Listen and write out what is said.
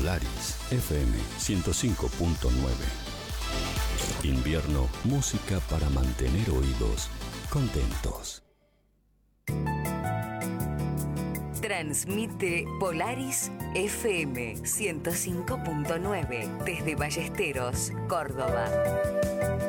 Polaris FM 105.9. Invierno, música para mantener oídos contentos. Transmite Polaris FM 105.9 desde Ballesteros, Córdoba.